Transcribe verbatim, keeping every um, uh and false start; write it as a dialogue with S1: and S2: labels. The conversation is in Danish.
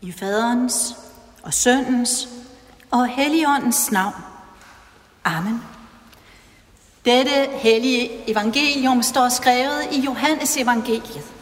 S1: I Faderens og Søndens og Helligåndens navn. Amen. Dette hellige evangelium står skrevet i Johannes evangeliet.